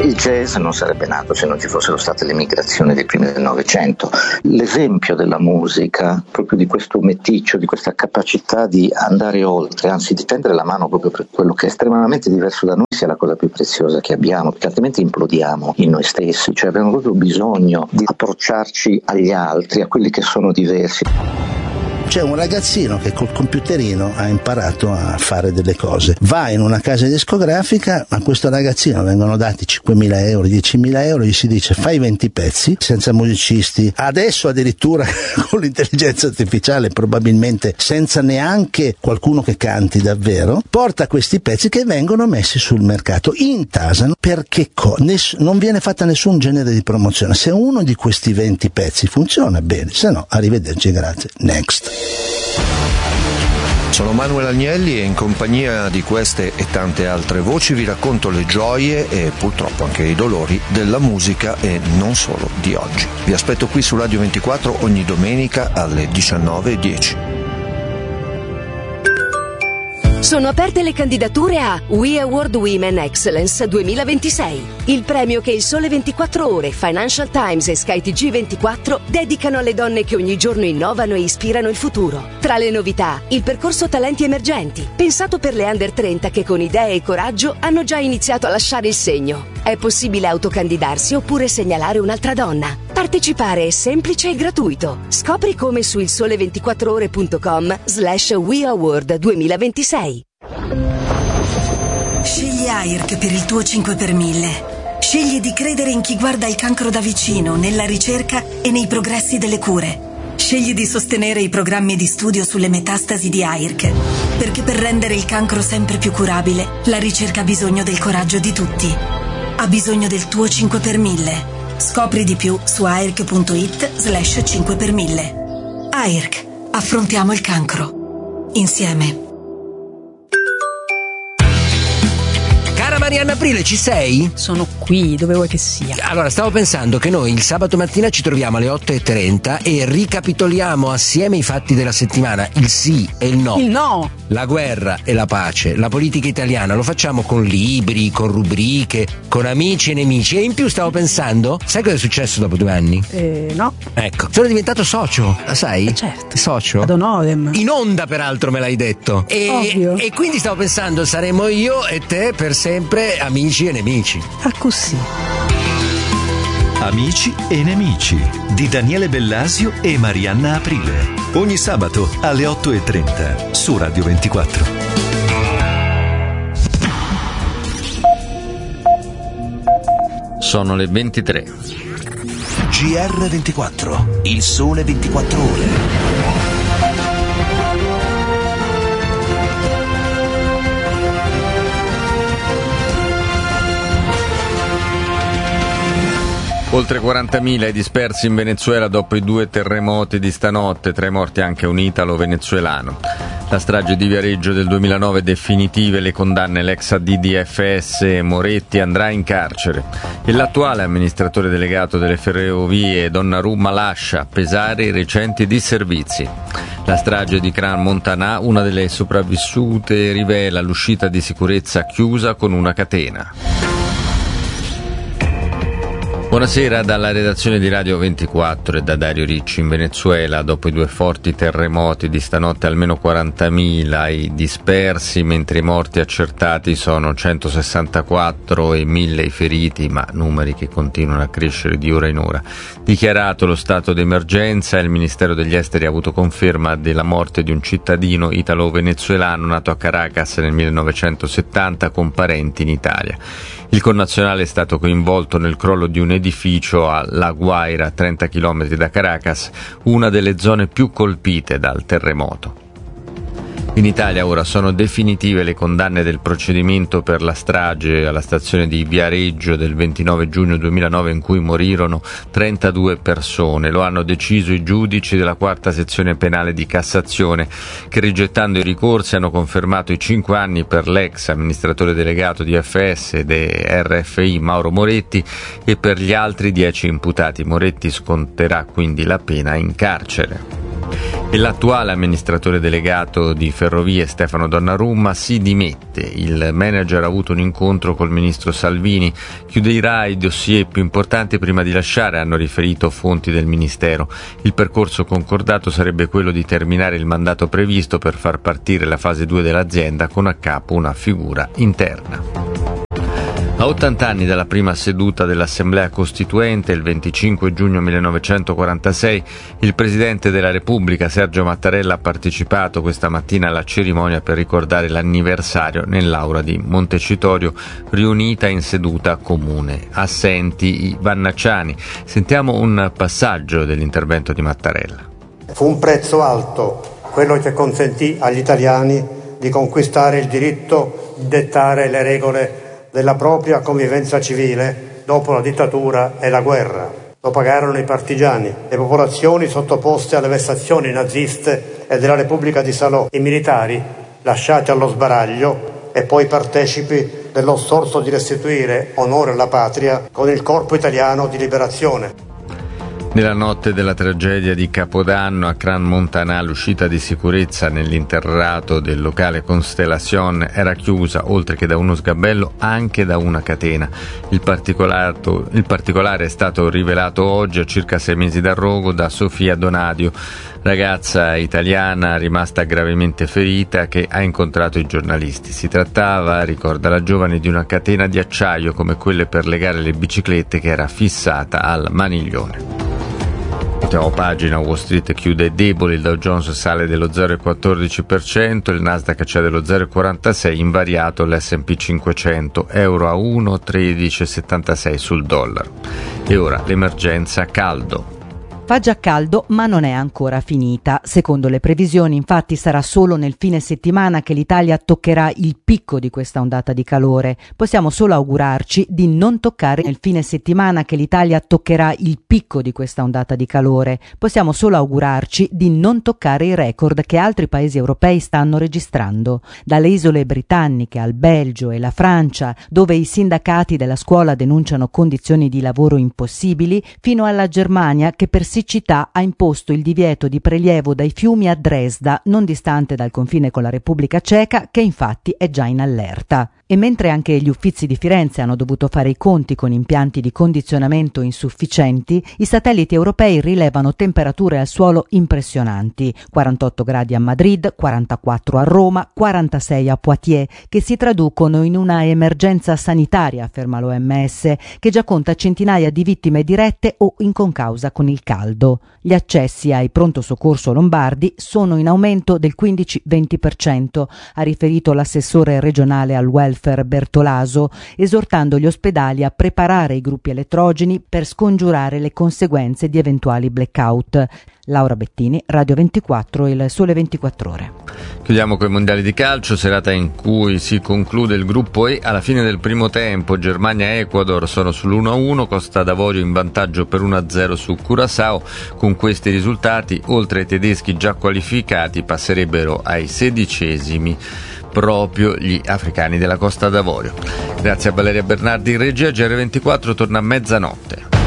Il jazz non sarebbe nato se non ci fossero state le migrazioni dei primi del Novecento. L'esempio della musica, proprio di questo meticcio, di questa capacità di andare oltre, anzi di tendere la mano proprio per quello che è estremamente diverso da noi, sia la cosa più preziosa che abbiamo, perché altrimenti implodiamo in noi stessi, cioè abbiamo proprio bisogno di approcciarci agli altri, a quelli che sono diversi. C'è un ragazzino che col computerino ha imparato a fare delle cose, va in una casa discografica, a questo ragazzino vengono dati 5.000 euro, 10.000 euro, gli si dice fai 20 pezzi senza musicisti, adesso addirittura con l'intelligenza artificiale probabilmente senza neanche qualcuno che canti davvero, porta questi pezzi che vengono messi sul mercato, intasano perché non viene fatta nessun genere di promozione. Se uno di questi 20 pezzi funziona bene, se no arrivederci, grazie, next. Sono Manuel Agnelli e in compagnia di queste e tante altre voci vi racconto le gioie e purtroppo anche i dolori della musica e non solo di oggi. Vi aspetto qui su Radio 24 ogni domenica alle 19:10. Sono aperte le candidature a We Award Women Excellence 2026, il premio che il Sole 24 Ore, Financial Times e Sky TG24 dedicano alle donne che ogni giorno innovano e ispirano il futuro. Tra le novità, il percorso Talenti Emergenti, pensato per le under 30 che con idee e coraggio hanno già iniziato a lasciare il segno. È possibile autocandidarsi oppure segnalare un'altra donna. Partecipare è semplice e gratuito. Scopri come su ilsole24ore.com/We Award 2026. Scegli AIRC per il tuo 5 per 1000. Scegli di credere in chi guarda il cancro da vicino, nella ricerca e nei progressi delle cure. Scegli di sostenere i programmi di studio sulle metastasi di AIRC, perché per rendere il cancro sempre più curabile, la ricerca ha bisogno del coraggio di tutti. Ha bisogno del tuo 5 per 1000. Scopri di più su airc.it/5 per 1000. AIRC. Affrontiamo il cancro. Insieme. Cara Marianna Aprile, ci sei? Sono qui, dove vuoi che sia. Allora, stavo pensando che noi il sabato mattina ci troviamo alle 8:30 e ricapitoliamo assieme i fatti della settimana, il sì e il no. Il no! La guerra e la pace, la politica italiana, lo facciamo con libri, con rubriche, con amici e nemici. E in più stavo pensando, sai cosa è successo dopo 2 anni? No. Ecco, sono diventato socio, la sai? Certo. Socio? Ad honorem. In onda, peraltro, me l'hai detto. Ovvio. E quindi stavo pensando, saremo io e te per sempre amici e nemici. Ah, così. Amici e nemici di Daniele Bellasio e Marianna Aprile. Ogni sabato alle 8:30 su Radio 24. Sono le 23. GR24, il sole 24 ore. Oltre 40.000 i dispersi in Venezuela dopo i 2 terremoti di stanotte, tra i morti anche un italo-venezuelano. La strage di Viareggio del 2009 definitive le condanne, l'ex AD di FS Moretti andrà in carcere e l'attuale amministratore delegato delle ferrovie Donnarumma lascia pesare i recenti disservizi. La strage di Crans Montana, una delle sopravvissute, rivela l'uscita di sicurezza chiusa con una catena. Buonasera dalla redazione di Radio 24 e da Dario Ricci. In Venezuela, dopo i 2 forti terremoti di stanotte, almeno 40.000 i dispersi, mentre i morti accertati sono 164 e 1.000 i feriti, ma numeri che continuano a crescere di ora in ora. Dichiarato lo stato d'emergenza, il Ministero degli Esteri ha avuto conferma della morte di un cittadino italo-venezuelano nato a Caracas nel 1970 con parenti in Italia. Il connazionale è stato coinvolto nel crollo di un edificio a La Guaira, a 30 km da Caracas, una delle zone più colpite dal terremoto. In Italia ora sono definitive le condanne del procedimento per la strage alla stazione di Viareggio del 29 giugno 2009 in cui morirono 32 persone. Lo hanno deciso i giudici della 4ª sezione penale di Cassazione, che rigettando i ricorsi hanno confermato i 5 anni per l'ex amministratore delegato di FS ed RFI Mauro Moretti e per gli altri 10 imputati. Moretti sconterà quindi la pena in carcere. E l'attuale amministratore delegato di Ferrovie, Stefano Donnarumma, si dimette. Il manager ha avuto un incontro col ministro Salvini, chiuderà i dossier più importanti prima di lasciare, hanno riferito fonti del Ministero. Il percorso concordato sarebbe quello di terminare il mandato previsto per far partire la fase 2 dell'azienda con a capo una figura interna. A 80 anni dalla prima seduta dell'Assemblea Costituente, il 25 giugno 1946, il Presidente della Repubblica, Sergio Mattarella, ha partecipato questa mattina alla cerimonia per ricordare l'anniversario nell'aula di Montecitorio, riunita in seduta comune. Assenti i vannacciani. Sentiamo un passaggio dell'intervento di Mattarella. Fu un prezzo alto quello che consentì agli italiani di conquistare il diritto di dettare le regole della propria convivenza civile dopo la dittatura e la guerra. Lo pagarono i partigiani, le popolazioni sottoposte alle vessazioni naziste e della Repubblica di Salò, i militari lasciati allo sbaraglio e poi partecipi dello sforzo di restituire onore alla patria con il Corpo Italiano di Liberazione. Nella notte della tragedia di Capodanno a Crans Montana, l'uscita di sicurezza nell'interrato del locale Constellation era chiusa, oltre che da uno sgabello, anche da una catena. Il particolare è stato rivelato oggi, a circa 6 mesi dal rogo, da Sofia Donadio, ragazza italiana rimasta gravemente ferita che ha incontrato i giornalisti. Si trattava, ricorda la giovane, di una catena di acciaio come quelle per legare le biciclette che era fissata al maniglione. Ultima pagina, Wall Street chiude debole, il Dow Jones sale dello 0,14%, il Nasdaq cede dello 0,46%, invariato l'S&P 500, euro a 1,1376 sul dollaro. E ora l'emergenza caldo. Fa già caldo, ma non è ancora finita. Secondo le previsioni, infatti, sarà solo nel fine settimana che l'Italia toccherà il picco di questa ondata di calore. Possiamo solo augurarci di non toccare nel fine settimana che l'Italia toccherà il picco di questa ondata di calore. Possiamo solo augurarci di non toccare i record che altri paesi europei stanno registrando. Dalle isole britanniche al Belgio e la Francia, dove i sindacati della scuola denunciano condizioni di lavoro impossibili, fino alla Germania, che per siccità ha imposto il divieto di prelievo dai fiumi a Dresda, non distante dal confine con la Repubblica Ceca, che infatti è già in allerta. E mentre anche gli Uffizi di Firenze hanno dovuto fare i conti con impianti di condizionamento insufficienti, i satelliti europei rilevano temperature al suolo impressionanti: 48 gradi a Madrid, 44 a Roma, 46 a Poitiers, che si traducono in una emergenza sanitaria, afferma l'OMS, che già conta centinaia di vittime dirette o in concausa con il caldo. Gli accessi ai pronto soccorso lombardi sono in aumento del 15-20%, ha riferito l'assessore regionale al welfare Bertolaso, esortando gli ospedali a preparare i gruppi elettrogeni per scongiurare le conseguenze di eventuali blackout. Laura Bettini, Radio 24, Il Sole 24 Ore. Chiudiamo con i mondiali di calcio, serata in cui si conclude il gruppo E. Alla fine del primo tempo Germania e Ecuador sono sull'1-1, Costa d'Avorio in vantaggio per 1-0 su Curaçao. Con questi risultati, oltre ai tedeschi già qualificati, passerebbero ai 16esimi proprio gli africani della Costa d'Avorio. Grazie a Valeria Bernardi in regia. GR24 torna a mezzanotte.